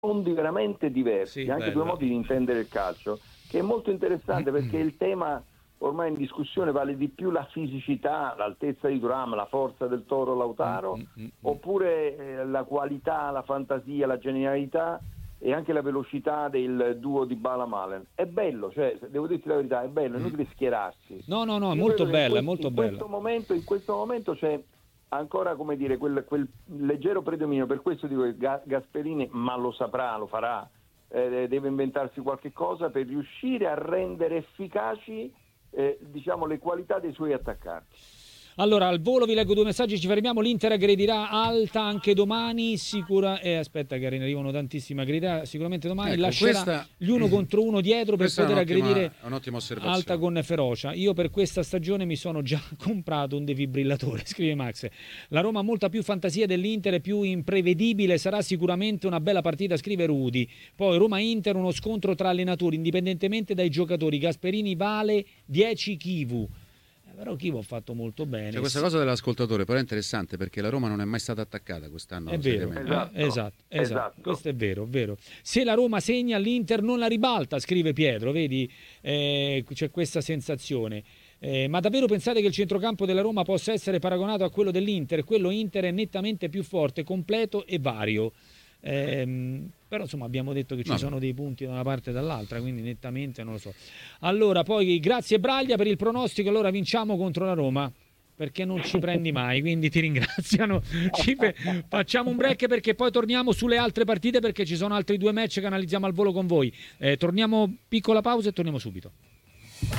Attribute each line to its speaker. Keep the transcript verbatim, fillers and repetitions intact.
Speaker 1: mondi veramente diversi,
Speaker 2: Sì,
Speaker 1: anche
Speaker 2: bello.
Speaker 1: due modi di intendere il calcio, che è molto interessante perché il tema ormai in discussione vale di più la fisicità, l'altezza di Thuram, la forza del Toro Lautaro,
Speaker 2: Mm, mm, mm.
Speaker 1: oppure eh, la qualità, la fantasia, la genialità e anche la velocità del duo di Bala Malen. È bello, cioè, devo dirti la verità, è bello, è inutile schierarsi.
Speaker 2: No, no, no, è
Speaker 1: Io
Speaker 2: molto
Speaker 1: credo che in
Speaker 2: bella, è
Speaker 1: que-
Speaker 2: molto
Speaker 1: in
Speaker 2: bella.
Speaker 1: questo momento, in questo momento c'è ancora, come dire, quel, quel leggero predominio, per questo dico che Ga- Gasperini, ma lo saprà, lo farà, eh, deve inventarsi qualche cosa per riuscire a rendere efficaci eh, diciamo le qualità dei suoi attaccanti.
Speaker 2: Allora, al volo vi leggo due messaggi, ci fermiamo. L'Inter aggredirà Alta anche domani, sicura... Eh, aspetta che arrivano tantissime, aggredirà sicuramente domani,
Speaker 3: Ecco,
Speaker 2: lascerà
Speaker 3: questa-
Speaker 2: gli uno contro uno dietro per
Speaker 3: Questa è
Speaker 2: poter
Speaker 3: un'ottima-
Speaker 2: aggredire
Speaker 3: è un'ottima osservazione.
Speaker 2: Alta con ferocia. Io per questa stagione mi sono già comprato un defibrillatore, scrive Max. La Roma ha molta più fantasia dell'Inter, è più imprevedibile, sarà sicuramente una bella partita, scrive Rudy. Poi Roma-Inter, uno scontro tra allenatori, indipendentemente dai giocatori. Gasperini vale dieci Chivu. Però Chivo ha fatto molto bene.
Speaker 3: Cioè, questa cosa dell'ascoltatore però è interessante perché la Roma non è mai stata attaccata quest'anno.
Speaker 2: È vero,
Speaker 3: seriamente.
Speaker 1: Esatto,
Speaker 2: eh, esatto, esatto.
Speaker 1: esatto.
Speaker 2: Questo è vero, vero. Se la Roma segna, l'Inter non la ribalta, scrive Pietro, vedi? Eh, c'è questa sensazione. Eh, ma davvero pensate che il centrocampo della Roma possa essere paragonato a quello dell'Inter? Quello Inter è nettamente più forte, completo e vario. Ehm, però insomma abbiamo detto che ci
Speaker 3: No,
Speaker 2: sono dei punti da una parte e dall'altra, quindi nettamente non lo so. Allora poi grazie Braglia per il pronostico, allora vinciamo contro la Roma perché non ci prendi mai, quindi ti ringraziano. Ci fe- facciamo un break perché poi torniamo sulle altre partite perché ci sono altri due match che analizziamo al volo con voi. Eh, torniamo, piccola pausa e torniamo subito.